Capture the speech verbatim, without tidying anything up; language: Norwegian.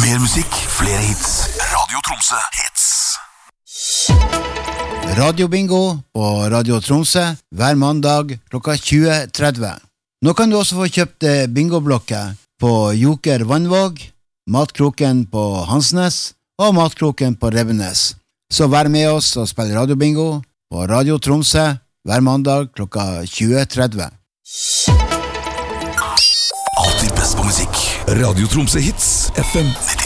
Mer musikk, flere hits. Radio Tromsø hits. Radio Bingo på Radio Tromsø hver mandag klokka tjue tretti. Nå kan du også få kjøpt bingoblokker på Joker Vannvåg, Matkroken på Hansnes og Matkroken på Revenes. Så vær med oss og spill Radio Bingo på Radio Tromsø hver mandag klokka tjue tretti. Alltid best på musikk. Radio Tromsø hits. F M nitti.